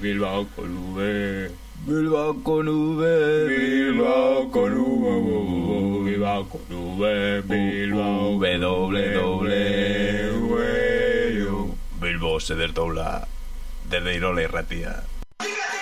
Bilbao con V. Bilbao con V. Bilbao con V. Bilbao con V. Bilbao W. W. Bilbo se desdobla desde Irola y Ratía.